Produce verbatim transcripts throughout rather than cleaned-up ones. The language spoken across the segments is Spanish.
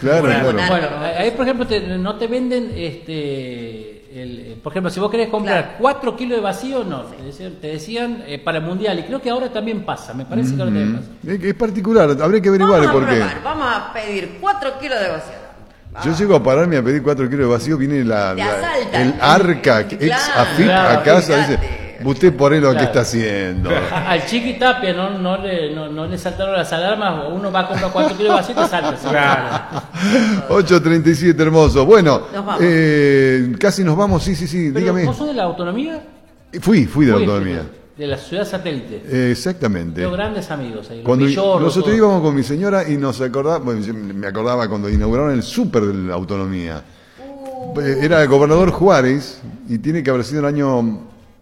Claro, Bueno, claro. bueno, ahí por ejemplo te, no te venden, este, el, por ejemplo, si vos querés comprar cuatro kilos de vacío, no, te decían, te decían eh, para el mundial, y creo que ahora también pasa, me parece que ahora también pasa. Es, es particular, habría que averiguar Vamos a por qué. probar, vamos a pedir cuatro kilos de vacío. Yo llego a pararme a pedir cuatro kilos de vacío, viene la, Te la- asaltan. el arca, ex Claro, AFIP claro, a casa, fíjate. dice, usted por él lo que Claro. está haciendo. Al Chiqui Tapia no, no, le, no, no le saltaron las alarmas, o uno va a comprar cuatro kilos de vacío y te salta. Claro. ocho treinta y siete, hermoso. Bueno, Nos vamos. eh, casi nos vamos, sí, sí, sí, Pero, dígame. ¿vos sos de la autonomía? Fui, fui de la Fuiste, autonomía. De la ciudad satélite. Eh, Exactamente. Tengo grandes amigos ahí. los Cuando Villorros, nosotros todo. íbamos con mi señora y nos acordaba, bueno, yo me acordaba cuando inauguraron el súper de la autonomía. Eh, Era el gobernador Juárez y tiene que haber sido el año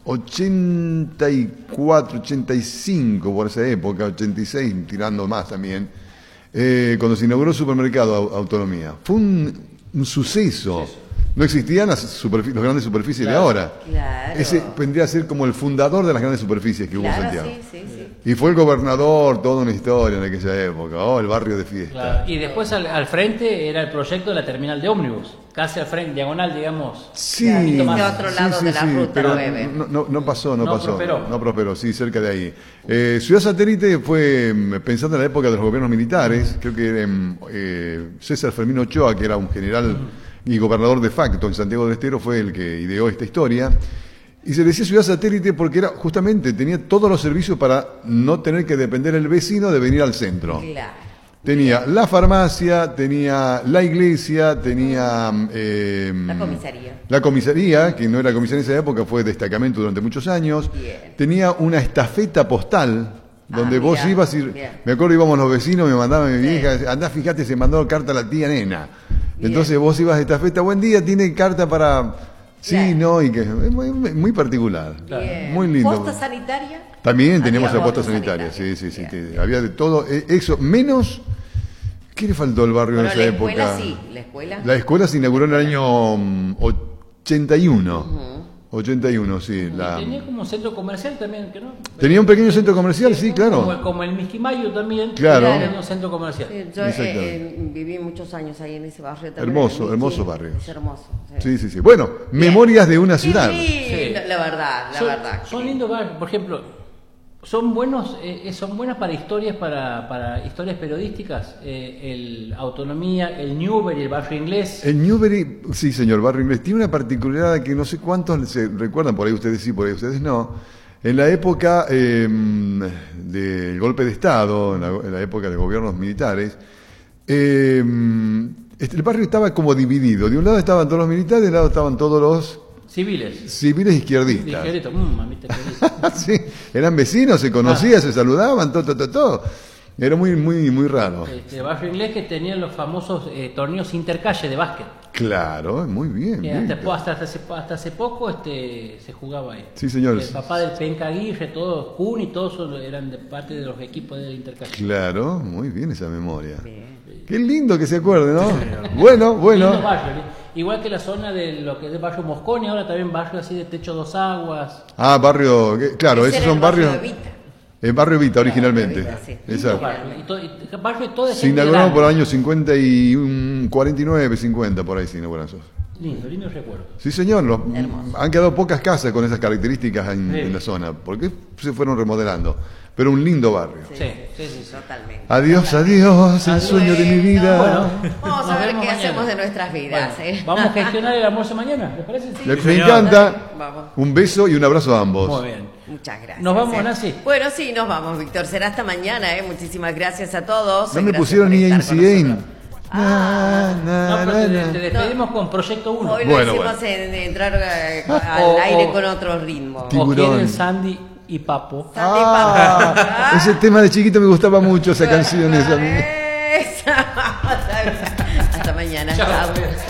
ochenta y cuatro, ochenta y cinco por esa época, ochenta y seis, tirando más también, eh, cuando se inauguró el supermercado Au- Autonomía. Fue un, un suceso. No existían las, superfi- las grandes superficies Claro. de ahora. Claro. Ese vendría a ser como el fundador de las grandes superficies que hubo en Claro, Santiago. sí, sí, sí. Y fue el gobernador, toda una historia en aquella época. Oh, el barrio de fiesta. Claro, y después al, al frente era el proyecto de la terminal de ómnibus, casi al frente, diagonal, digamos. Sí, Claro, de este otro lado de la ruta pero nueve. no, no, no pasó, no, No pasó. prosperó. No prosperó, sí, cerca de ahí. Eh, Ciudad Satélite fue, mm, pensando en la época de los gobiernos militares, creo que era mm, eh, César Fermín Ochoa, que era un general y gobernador de facto en Santiago del Estero, fue el que ideó esta historia. Y se decía Ciudad Satélite porque era justamente tenía todos los servicios para no tener que depender el vecino de venir al centro. Claro. Tenía la farmacia, tenía la iglesia, tenía eh, La comisaría. la comisaría, que no era comisaría en esa época, fue destacamento durante muchos años. Bien. Tenía una estafeta postal donde Ah, vos mirá, ibas y bien. me acuerdo íbamos los vecinos, me mandaban mi Sí. vieja, andá, fíjate, se mandó carta a la tía nena. Bien. Entonces vos ibas a estafeta, buen día, tiene carta para sí, Claro. no, y que es muy, muy particular. Bien. Muy lindo. ¿Posta sanitaria? También teníamos Había la posta posta sanitaria, sanitaria. sí, sí, sí, Bien. que había de todo, eh, eso, menos, ¿qué le faltó al barrio Bueno, en la esa escuela época? sí, la escuela. La escuela se inauguró en el año mm, ochenta y uno, ochenta y uno, sí. La... Y tenía como un centro comercial también, que no. Tenía un pequeño centro comercial, sí, claro. Como, como el Misquimayo también. Claro. Tenía un centro comercial. Sí, yo Exactamente. eh, eh, viví muchos años ahí en ese barrio también. Hermoso, en el hermoso Michi. barrio. Es hermoso. Sí, sí, sí. Bueno, memorias de una ciudad. Sí, la, la verdad, la son, verdad. Son sí. lindos barrios, por ejemplo, son buenos, eh, son buenas para historias, para, para historias periodísticas. Eh, el Autonomía, el Newbery, el barrio inglés. El Newbery, sí señor, barrio inglés, tiene una particularidad que no sé cuántos se recuerdan, por ahí ustedes sí, por ahí ustedes no. En la época eh, del golpe de Estado, en la, en la época de gobiernos militares, eh, este, el barrio estaba como dividido. De un lado estaban todos los militares, de un lado estaban todos los Civiles. civiles izquierdistas. Ligerito, mm, mamita querida. Sí, eran vecinos, se conocían, se saludaban, todo, todo, todo, todo. Era muy, muy, muy raro. Este barrio inglés que tenía los famosos eh, torneos intercalle de básquet. Claro, muy bien. Que bien. hasta, hasta, hasta hace, hasta hace poco este, se jugaba ahí. Sí, señor. El papá del Penca Aguirre, todos, Kun y todos son- eran de parte de los equipos del intercalle. Claro, muy bien esa memoria. Qué lindo que se acuerde, ¿no? Bueno, bueno. Lindo barrio, li- igual que la zona de lo que es el barrio Mosconi, ahora también barrio así de techo dos aguas. Ah, barrio, que- claro, Ese esos era son el barrio barrios. de Vita. El barrio Vita originalmente. Vita, sí. Lindo Exacto. barrio, y, to- y barrio de toda Se gente inauguraron por el grande. año cincuenta y un, cuarenta y nueve, cincuenta, por ahí se inauguraron esos. Lindo, lindo recuerdo. Sí, señor. los- Hermoso. han quedado pocas casas con esas características en, Sí. en la zona, porque se fueron remodelando. Pero un lindo barrio. Sí, sí, sí. sí. Totalmente. Adiós, adiós, el sueño de mi vida. Bueno, Vamos nos a ver vemos qué mañana. hacemos de nuestras vidas. Bueno, ¿eh? vamos a gestionar el almuerzo mañana, ¿les parece? Le- me señor. encanta. Vamos. Un beso y un abrazo a ambos. Muy bien. Muchas gracias. Nos vamos, ¿eh? Nancy. Bueno, sí, nos vamos, Víctor. Será hasta mañana, ¿eh? Muchísimas gracias a todos. No eh, me gracias pusieron por ni estar A C con N. nosotros. Ah, Na, No, na, pero te, na, te na. despedimos con Proyecto uno. Hoy lo Bueno, hicimos bueno. en entrar eh, al O- aire o- con otro ritmo. Ti- O Tiburón. quieren Sandy y Papo. Sandy Ah, Papo. ese tema de chiquito me gustaba mucho, esa canción esa. Esa. Hasta mañana. Chao. Chao.